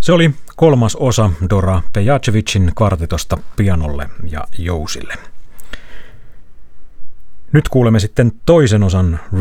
Se oli kolmas osa Dora Pejacevicin kvartetosta pianolle ja jousille. Nyt kuulemme sitten toisen osan